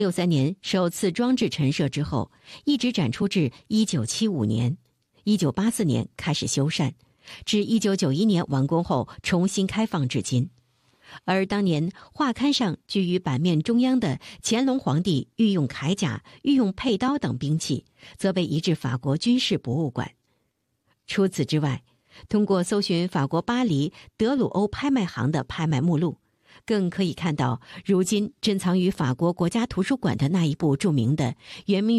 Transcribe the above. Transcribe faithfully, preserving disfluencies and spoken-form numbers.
六三年首次装置陈设之后，一直展出至一九七五年，一九八四年开始修缮，至一九九一年完工后重新开放至今。而当年画龛上居于版面中央的乾隆皇帝御用铠甲、御用佩刀等兵器，则被移至法国军事博物馆。除此之外，通过搜寻法国巴黎德鲁欧拍卖行的拍卖目录，更可以看到如今珍藏于法国国家图书馆的那一部著名的圆明